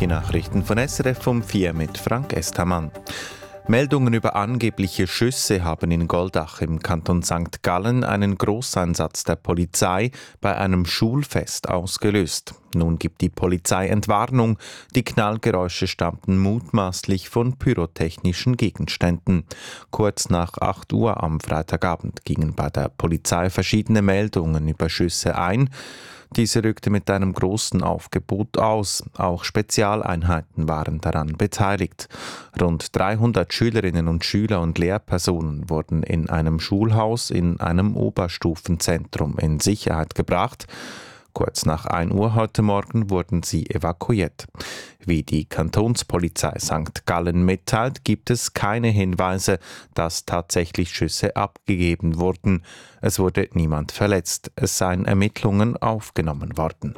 Die Nachrichten von SRF um 4 mit Frank Estamann. Meldungen über angebliche Schüsse haben in Goldach im Kanton St. Gallen einen Grosseinsatz der Polizei bei einem Schulfest ausgelöst. Nun gibt die Polizei Entwarnung. Die Knallgeräusche stammten mutmaßlich von pyrotechnischen Gegenständen. Kurz nach 8 Uhr am Freitagabend gingen bei der Polizei verschiedene Meldungen über Schüsse ein. Diese rückte mit einem großen Aufgebot aus. Auch Spezialeinheiten waren daran beteiligt. Rund 300 Schülerinnen und Schüler und Lehrpersonen wurden in einem Schulhaus in einem Oberstufenzentrum in Sicherheit gebracht. Kurz nach 1 Uhr heute Morgen wurden sie evakuiert. Wie die Kantonspolizei St. Gallen mitteilt, gibt es keine Hinweise, dass tatsächlich Schüsse abgegeben wurden. Es wurde niemand verletzt. Es seien Ermittlungen aufgenommen worden.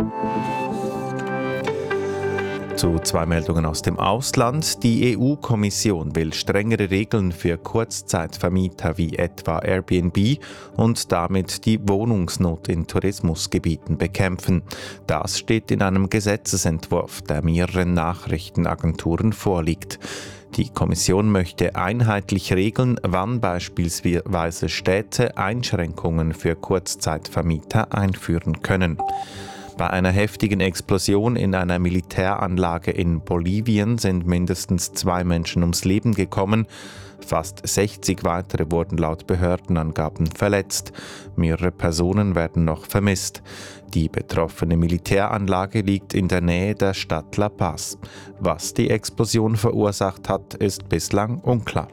Zu 2 Meldungen aus dem Ausland. Die EU-Kommission will strengere Regeln für Kurzzeitvermieter wie etwa Airbnb und damit die Wohnungsnot in Tourismusgebieten bekämpfen. Das steht in einem Gesetzesentwurf, der mehreren Nachrichtenagenturen vorliegt. Die Kommission möchte einheitlich regeln, wann beispielsweise Städte Einschränkungen für Kurzzeitvermieter einführen können. Bei einer heftigen Explosion in einer Militäranlage in Bolivien sind mindestens 2 Menschen ums Leben gekommen. Fast 60 weitere wurden laut Behördenangaben verletzt. Mehrere Personen werden noch vermisst. Die betroffene Militäranlage liegt in der Nähe der Stadt La Paz. Was die Explosion verursacht hat, ist bislang unklar.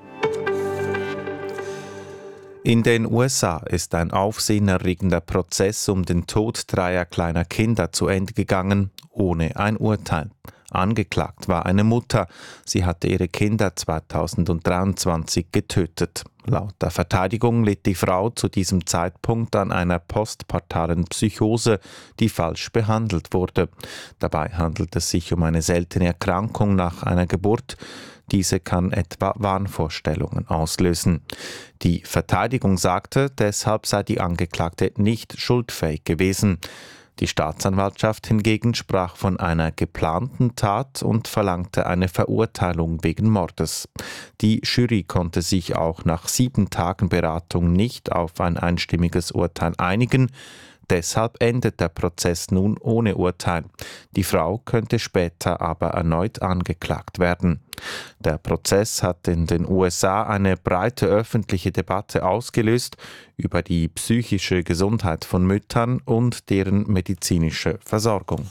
In den USA ist ein aufsehenerregender Prozess um den Tod 3 kleiner Kinder zu Ende gegangen, ohne ein Urteil. Angeklagt war eine Mutter. Sie hatte ihre Kinder 2023 getötet. Laut der Verteidigung litt die Frau zu diesem Zeitpunkt an einer postpartalen Psychose, die falsch behandelt wurde. Dabei handelt es sich um eine seltene Erkrankung nach einer Geburt. Diese kann etwa Wahnvorstellungen auslösen. Die Verteidigung sagte, deshalb sei die Angeklagte nicht schuldfähig gewesen. Die Staatsanwaltschaft hingegen sprach von einer geplanten Tat und verlangte eine Verurteilung wegen Mordes. Die Jury konnte sich auch nach 7 Tagen Beratung nicht auf ein einstimmiges Urteil einigen. Deshalb endet der Prozess nun ohne Urteil. Die Frau könnte später aber erneut angeklagt werden. Der Prozess hat in den USA eine breite öffentliche Debatte ausgelöst über die psychische Gesundheit von Müttern und deren medizinische Versorgung.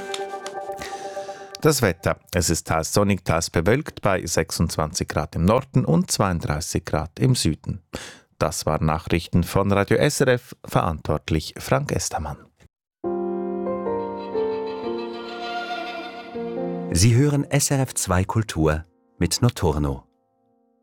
Das Wetter. Es ist teils sonnig, teils bewölkt bei 26 Grad im Norden und 32 Grad im Süden. Das waren Nachrichten von Radio SRF, verantwortlich Frank Estamann. Sie hören SRF 2 Kultur mit Notorno.